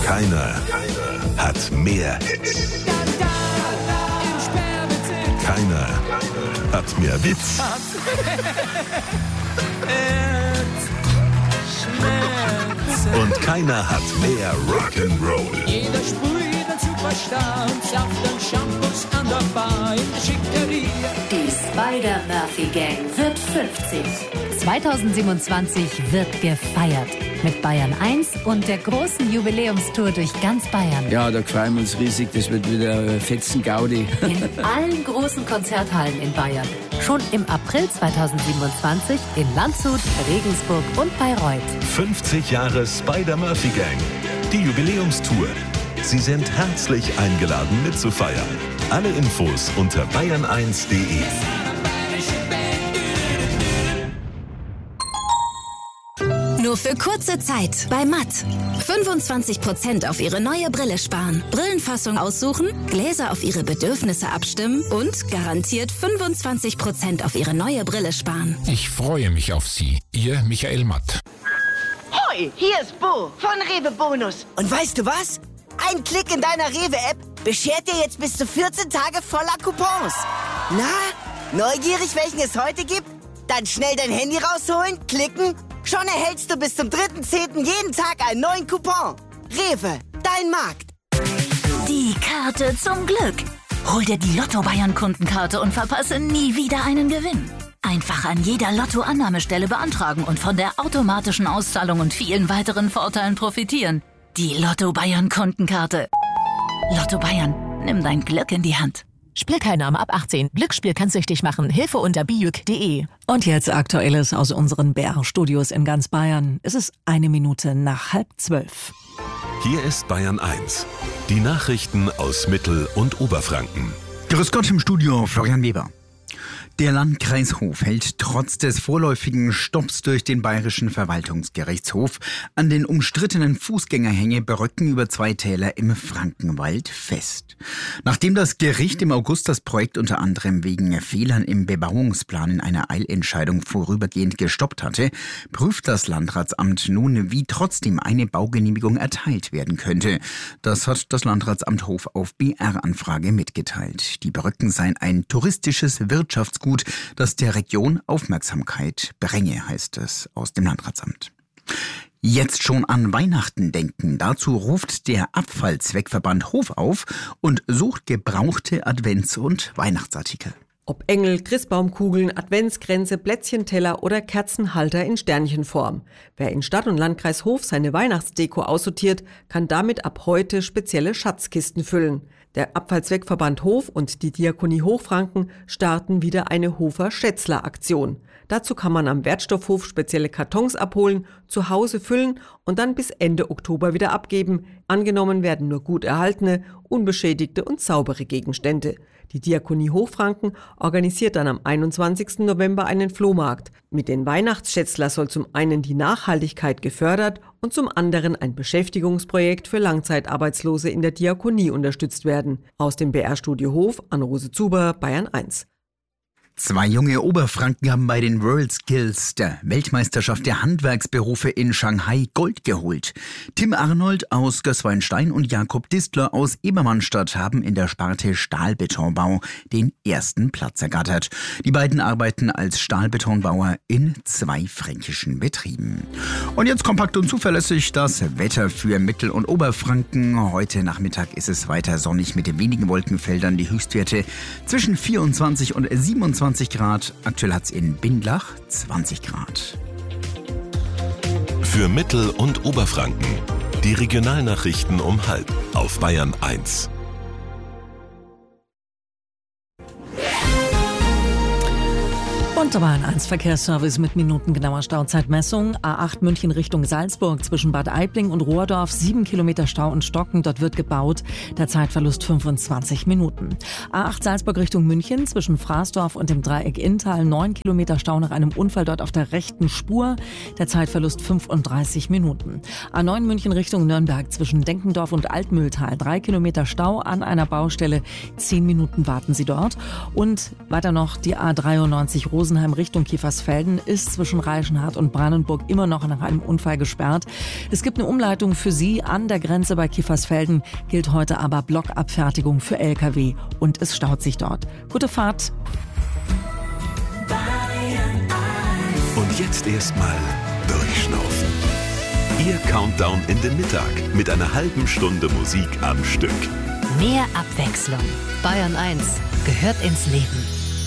Keiner hat mehr Hits. Keiner hat mehr Witz. Und keiner hat mehr Rock'n'Roll. Jeder sprüht ein Superstar und Saft und Shampoos an der Bar in der Schickeria. Die Spider-Murphy-Gang wird 50. 2027 wird gefeiert. Mit Bayern 1 und der großen Jubiläumstour durch ganz Bayern. Ja, da freuen wir uns riesig. Das wird wieder fetzen Gaudi. In allen großen Konzerthallen in Bayern. Schon im April 2027 in Landshut, Regensburg und Bayreuth. 50 Jahre Spider-Murphy-Gang. Die Jubiläumstour. Sie sind herzlich eingeladen mitzufeiern. Alle Infos unter bayern1.de. Nur für kurze Zeit bei Matt. 25% auf Ihre neue Brille sparen. Brillenfassung aussuchen, Gläser auf Ihre Bedürfnisse abstimmen und garantiert 25% auf Ihre neue Brille sparen. Ich freue mich auf Sie. Ihr Michael Matt. Hoi, hier ist Bo von Rewe Bonus. Und weißt du was? Ein Klick in deiner Rewe-App beschert dir jetzt bis zu 14 Tage voller Coupons. Na, neugierig, welchen es heute gibt? Dann schnell dein Handy rausholen, klicken. Schon erhältst du bis zum 3.10. jeden Tag einen neuen Coupon. Rewe, dein Markt. Die Karte zum Glück. Hol dir die Lotto Bayern Kundenkarte und verpasse nie wieder einen Gewinn. Einfach an jeder Lotto-Annahmestelle beantragen und von der automatischen Auszahlung und vielen weiteren Vorteilen profitieren. Die Lotto Bayern Kundenkarte. Lotto Bayern, nimm dein Glück in die Hand. Spielteilnahme ab 18. Glücksspiel kann süchtig machen. Hilfe unter bijuk.de. Und jetzt Aktuelles aus unseren BR-Studios in ganz Bayern. Es ist 1 Minute nach 11:30. Hier ist Bayern 1. Die Nachrichten aus Mittel- und Oberfranken. Grüß Gott im Studio, Florian Weber. Der Landkreis Hof hält trotz des vorläufigen Stopps durch den Bayerischen Verwaltungsgerichtshof an den umstrittenen Fußgängerhängebrücken über 2 Täler im Frankenwald fest. Nachdem das Gericht im August das Projekt unter anderem wegen Fehlern im Bebauungsplan in einer Eilentscheidung vorübergehend gestoppt hatte, prüft das Landratsamt nun, wie trotzdem eine Baugenehmigung erteilt werden könnte. Das hat das Landratsamt Hof auf BR-Anfrage mitgeteilt. Die Brücken seien ein touristisches Wirtschaftsgut, das der Region Aufmerksamkeit bringe, heißt es aus dem Landratsamt. Jetzt schon an Weihnachten denken. Dazu ruft der Abfallzweckverband Hof auf und sucht gebrauchte Advents- und Weihnachtsartikel. Ob Engel, Christbaumkugeln, Adventskränze, Plätzchenteller oder Kerzenhalter in Sternchenform. Wer in Stadt und Landkreis Hof seine Weihnachtsdeko aussortiert, kann damit ab heute spezielle Schatzkisten füllen. Der Abfallzweckverband Hof und die Diakonie Hochfranken starten wieder eine Hofer Schätzler-Aktion. Dazu kann man am Wertstoffhof spezielle Kartons abholen, zu Hause füllen und dann bis Ende Oktober wieder abgeben. Angenommen werden nur gut erhaltene, unbeschädigte und saubere Gegenstände. Die Diakonie Hochfranken organisiert dann am 21. November einen Flohmarkt. Mit den Weihnachtsschätzler soll zum einen die Nachhaltigkeit gefördert und zum anderen ein Beschäftigungsprojekt für Langzeitarbeitslose in der Diakonie unterstützt werden. Aus dem BR-Studio Hof, Anne-Rose Zuber, Bayern 1. 2 junge Oberfranken haben bei den WorldSkills, der Weltmeisterschaft der Handwerksberufe in Shanghai, Gold geholt. Tim Arnold aus Gößweinstein und Jakob Distler aus Ebermannstadt haben in der Sparte Stahlbetonbau den 1. Platz ergattert. Die beiden arbeiten als Stahlbetonbauer in 2 fränkischen Betrieben. Und jetzt kompakt und zuverlässig das Wetter für Mittel- und Oberfranken. Heute Nachmittag ist es weiter sonnig mit wenigen Wolkenfeldern. Die Höchstwerte zwischen 24 und 27 Grad. Aktuell hat es in Bindlach 20 Grad. Für Mittel- und Oberfranken. Die Regionalnachrichten um 12:30 auf Bayern 1. Und da war ein 1 Verkehrsservice mit minutengenauer Stauzeitmessung. A8 München Richtung Salzburg zwischen Bad Aibling und Rohrdorf. 7 Kilometer Stau und Stocken. Dort wird gebaut. Der Zeitverlust 25 Minuten. A8 Salzburg Richtung München zwischen Fraßdorf und dem Dreieck Inntal. 9 Kilometer Stau nach einem Unfall dort auf der rechten Spur. Der Zeitverlust 35 Minuten. A9 München Richtung Nürnberg zwischen Denkendorf und Altmühltal. 3 Kilometer Stau an einer Baustelle. 10 Minuten warten Sie dort. Und weiter noch die A93 Rosenheim Rosenheim Richtung Kiefersfelden ist zwischen Reichenhall und Brandenburg immer noch nach einem Unfall gesperrt. Es gibt eine Umleitung für Sie an der Grenze bei Kiefersfelden, gilt heute aber Blockabfertigung für Lkw und es staut sich dort. Gute Fahrt. Und jetzt erstmal durchschnaufen. Ihr Countdown in den Mittag mit einer halben Stunde Musik am Stück. Mehr Abwechslung. Bayern 1 gehört ins Leben.